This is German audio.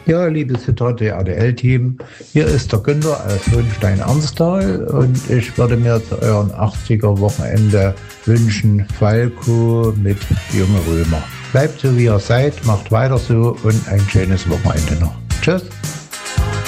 Ja, liebes Hitradio ADL-Team, hier ist der Günther aus Hohenstein-Ernsthal und ich würde mir zu euren 80er-Wochenende wünschen Falco mit Junge Römer. Bleibt so wie ihr seid, macht weiter so und ein schönes Wochenende noch. Tschüss.